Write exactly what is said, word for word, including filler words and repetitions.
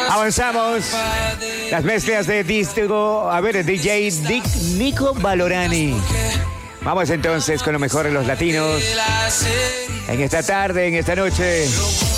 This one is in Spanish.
Avanzamos. Las mezclas de disco, a ver, D J Dick Nico Valorani. Vamos entonces con lo mejor de los latinos. En esta tarde, en esta noche.